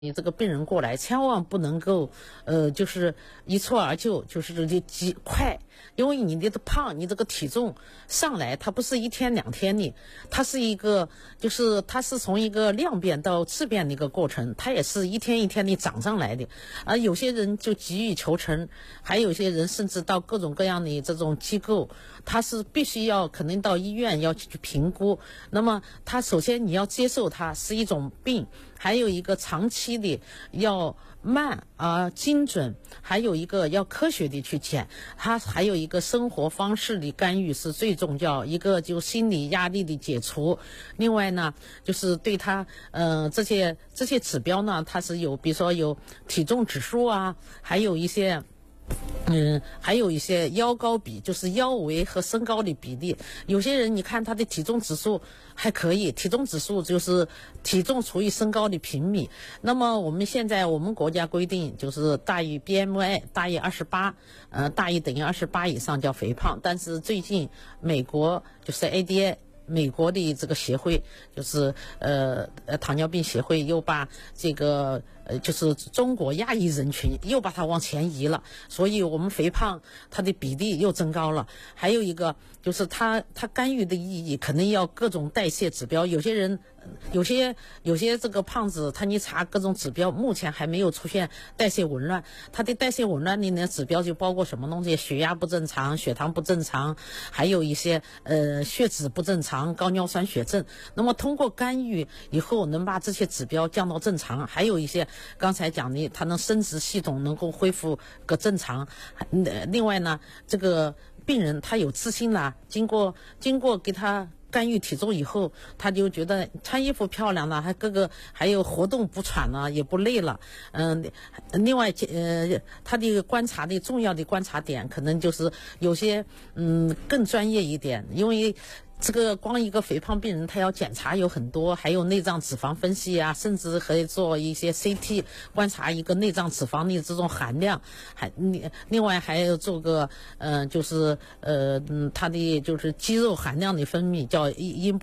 你这个病人过来，千万不能够，就是一蹴而就，就是急快，因为你的胖，你这个体重上来，它不是一天两天的，它是一个，就是它是从一个量变到质变的一个过程，它也是一天一天的涨上来的。有些人就急于求成，还有些人甚至到各种各样的这种机构，他是必须要可能到医院要去评估。那么他首先你要接受它是一种病，还有一个长期的要慢精准，还有一个要科学的去减，它还有一个生活方式的干预是最重要，一个就心理压力的解除，另外呢就是对它这些指标呢，它是有比如说有体重指数啊，还有一些腰高比，就是腰围和身高的比例。有些人你看他的体重指数还可以，体重指数就是体重除以身高的平米。那么我们现在我们国家规定就是大于 BMI 大于28，大于等于28以上叫肥胖。但是最近美国就是 ADA。美国的这个协会就是糖尿病协会又把这个就是中国亚裔人群又把它往前移了，所以我们肥胖它的比例又增高了。还有一个就是它干预的意义可能要各种代谢指标，有些人有些这个胖子你查各种指标，目前还没有出现代谢紊乱。它的代谢紊乱的指标就包括什么东西，血压不正常，血糖不正常，还有一些血脂不正常，高尿酸血症。那么通过干预以后能把这些指标降到正常，还有一些刚才讲的它能生殖系统能够恢复个正常。另外呢，这个病人他有自信了，经过给他干预体重以后，他就觉得穿衣服漂亮了，还有活动不喘了，也不累了。另外他的重要的观察点可能就是有些更专业一点，因为这个光一个肥胖病人他要检查有很多，还有内脏脂肪分析啊，甚至可以做一些 CT 观察一个内脏脂肪的这种含量，另外还要做个就是它的就是肌肉含量的分泌叫阴